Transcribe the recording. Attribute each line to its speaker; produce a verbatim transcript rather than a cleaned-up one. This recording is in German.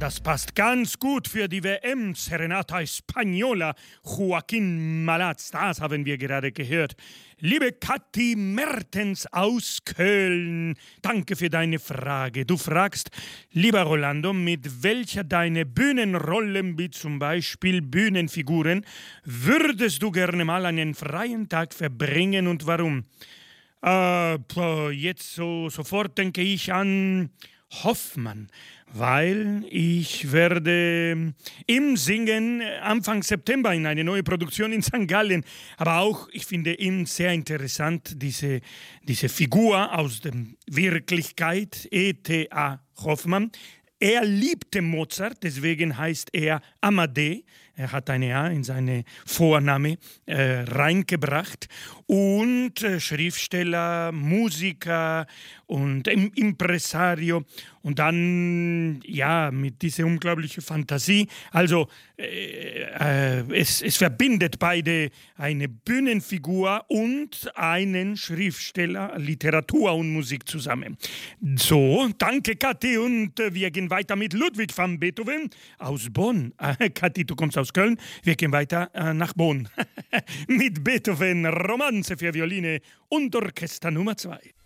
Speaker 1: Das passt ganz gut für die W M. Serenata Española, Joaquin Malaz, das haben wir gerade gehört. Liebe Kathi Mertens aus Köln, danke für deine Frage. Du fragst, lieber Rolando, mit welcher deiner Bühnenrollen, wie zum Beispiel Bühnenfiguren, würdest du gerne mal einen freien Tag verbringen und warum? Äh, jetzt so, sofort denke ich an Hoffmann, weil ich werde ihm singen Anfang September in eine neue Produktion in Sankt Gallen. Aber auch, ich finde ihn sehr interessant, diese, diese Figur aus der Wirklichkeit, E T A Hoffmann. Er liebte Mozart, deswegen heißt er Amadee. Er hat eine A in seine Vorname äh, reingebracht. Und äh, Schriftsteller, Musiker und im Impresario. Und dann, ja, mit dieser unglaublichen Fantasie. Also, äh, äh, es, es verbindet beide eine Bühnenfigur und einen Schriftsteller, Literatur und Musik zusammen. So, danke Kathi und äh, wir gehen weiter mit Ludwig van Beethoven aus Bonn. Äh, Kathi, du kommst aus Köln, wir gehen weiter äh, nach Bonn. Mit Beethoven, Romanze für Violine und Orchester Nummer zwei.